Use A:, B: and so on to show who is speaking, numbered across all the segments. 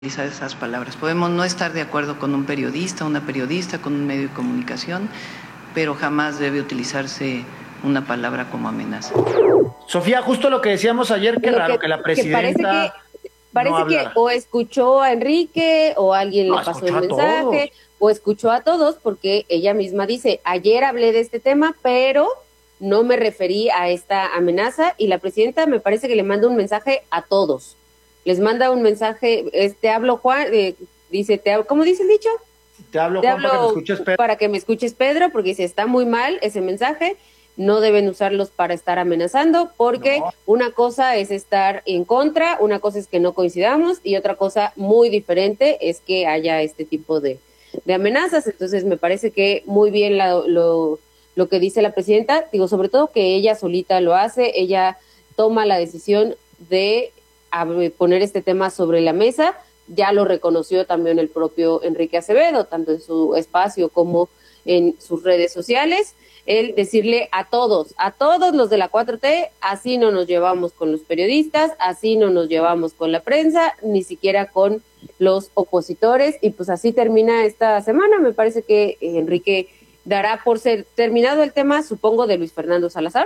A: utilizar esas palabras. Podemos no estar de acuerdo con un periodista, una periodista, con un medio de comunicación, pero jamás debe utilizarse una palabra como amenaza.
B: Sofía, justo lo que decíamos ayer, qué raro que la presidenta
C: parece que o escuchó a Enrique o alguien le pasó el mensaje o escuchó a todos, porque ella misma dice, ayer hablé de este tema, pero no me referí a esta amenaza, y la presidenta me parece que le manda un mensaje a todos. Les manda un mensaje, te hablo Juan, dice, ¿cómo dice el dicho?
B: Te hablo Juan, para que me escuches, Pedro.
C: Para que me escuches, Pedro, porque dice, está muy mal ese mensaje, no deben usarlos para estar amenazando, porque una cosa es estar en contra, una cosa es que no coincidamos, y otra cosa muy diferente es que haya este tipo de amenazas. Entonces me parece que muy bien lo que dice la presidenta, digo, sobre todo que ella solita lo hace, ella toma la decisión de poner este tema sobre la mesa. Ya lo reconoció también el propio Enrique Acevedo, tanto en su espacio como en sus redes sociales, el decirle a todos los de la 4T, así no nos llevamos con los periodistas, así no nos llevamos con la prensa, ni siquiera con los opositores, y pues así termina esta semana. Me parece que Enrique dará por ser terminado el tema, supongo, de Luis Fernando Salazar.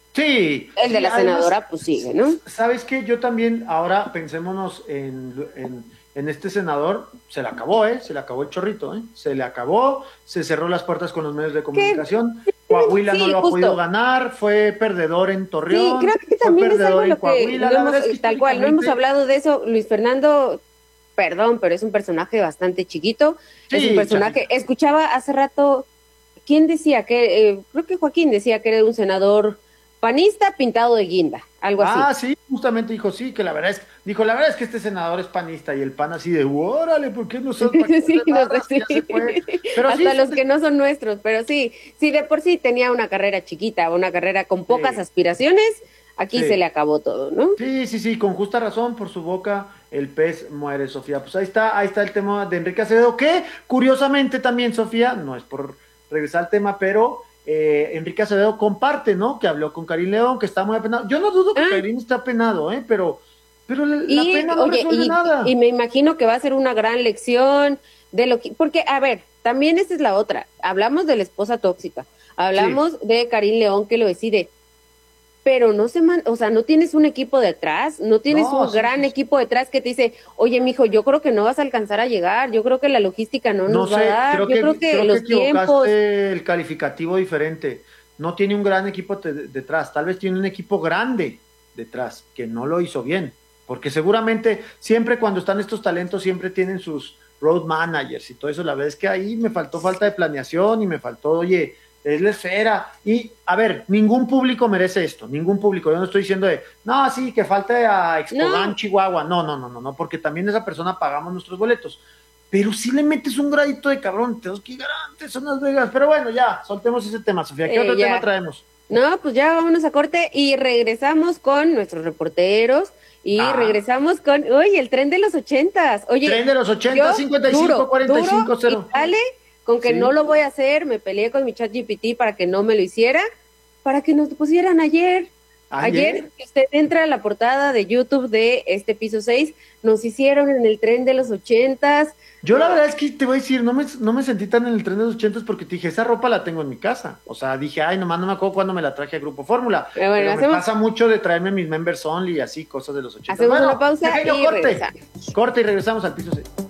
B: Sí.
C: El de la senadora, pues sigue, ¿no?
B: ¿Sabes qué? Yo también, ahora pensémonos en este senador, se le acabó, se le acabó el chorrito, se le acabó, se cerró las puertas con los medios de comunicación, Coahuila no lo ha podido ganar, fue perdedor en Torreón,
C: sí, creo que también
B: fue perdedor
C: es algo
B: en Coahuila,
C: lo hemos, tal cual, no hemos hablado de eso. Luis Fernando, perdón, pero es un personaje bastante chiquito, sí, es un personaje, chavito. Escuchaba hace rato, ¿quién decía que, creo que Joaquín decía que era un senador panista pintado de guinda, algo así.
B: Ah, sí, justamente dijo, sí, que la verdad es que este senador es panista, y el pan así de, órale, ¿por qué no son panistas?
C: Sí, pero hasta sí, los que no son nuestros, pero sí, de por sí tenía una carrera chiquita, una carrera con pocas aspiraciones, aquí se le acabó todo, ¿no?
B: Sí, con justa razón, por su boca el pez muere, Sofía. Pues ahí está el tema de Enrique Acevedo, que curiosamente también, Sofía, no es por regresar al tema, pero Enrique Acevedo comparte, ¿no? Que habló con Karim León, que está muy apenado. Yo no dudo que Karim está apenado, pero la pena no resuelve nada.
C: Y me imagino que va a ser una gran lección de lo que, porque, a ver, también esta es la otra. Hablamos de la esposa tóxica, hablamos de Karim León que lo decide, pero no no tienes un equipo detrás, no tienes un gran equipo detrás que te dice, oye, mijo, yo creo que no vas a alcanzar a llegar, yo creo que la logística no nos va a dar, yo creo que los tiempos...
B: el calificativo diferente, no tiene un gran equipo detrás, tal vez tiene un equipo grande detrás, que no lo hizo bien, porque seguramente siempre cuando están estos talentos siempre tienen sus road managers y todo eso. La verdad es que ahí me faltó falta de planeación y me faltó, oye, es la esfera, y a ver, ningún público merece esto, ningún público. Yo no estoy diciendo no, sí, que falte a Expogan, Chihuahua, no, porque también esa persona pagamos nuestros boletos, pero si le metes un gradito de cabrón, tenemos que llegar antes a Las Vegas. Pero bueno, ya, soltemos ese tema, Sofía. ¿Qué otro tema traemos?
C: No, pues ya vámonos a corte y regresamos con nuestros reporteros. Y regresamos con, el tren de los 80s. Oye,
B: tren de los 80, 55, 45, 0.
C: Dale, con que no lo voy a hacer, me peleé con mi ChatGPT para que no me lo hiciera, para que nos pusieran ayer. Ayer, si usted entra a la portada de YouTube de este piso 6, nos hicieron en el tren de los 80s.
B: Yo la verdad es que te voy a decir, no me sentí tan en el tren de los 80s porque te dije, esa ropa la tengo en mi casa. O sea, dije, nomás no me acuerdo cuándo me la traje a Grupo Fórmula. Pero me pasa mucho de traerme mis members only y así, cosas de los 80s.
C: Hacemos una pausa y
B: corte y regresamos al piso 6.